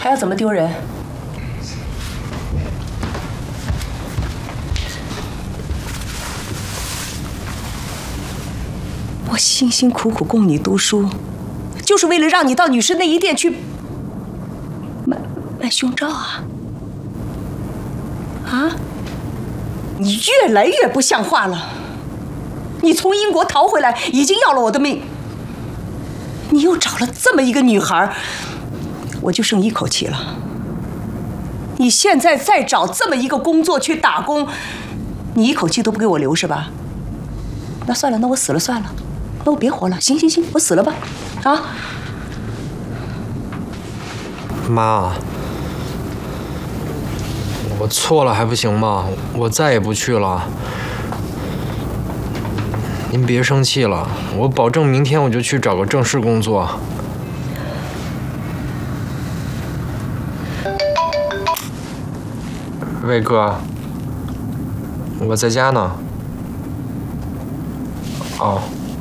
还要怎么丢人？我辛辛苦苦供你读书，就是为了让你到女士内衣店去买胸罩啊！啊！你越来越不像话了！你从英国逃回来，已经要了我的命，你又找了这么一个女孩，我就剩一口气了。你现在再找这么一个工作去打工，你一口气都不给我留是吧？那算了，那我死了算了，那我别活了，行，我死了吧，啊！ 妈，我错了还不行吗？我再也不去了。您别生气了，我保证明天我就去找个正式工作。魏哥，我在家呢。哦，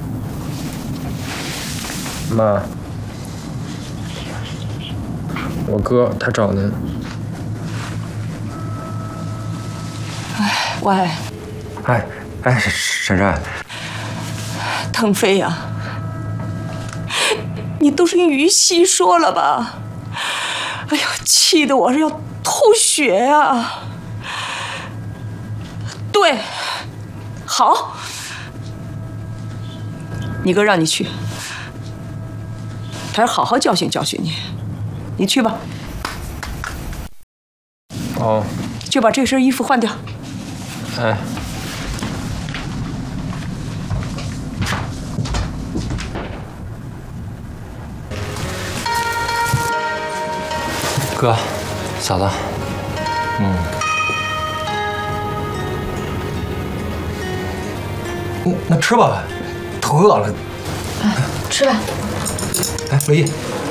妈，我哥他找您。 喂， 哎，珊珊， 腾飞呀，你都是语细说了吧？哎呦，气得我是要吐血呀！对，好，你哥让你去，他要好好教训教训你，你去吧。 哦， 就把这身衣服换掉。 哎。哥，嫂子， 那吃吧，都饿了。 吃吧。 哎，乐意，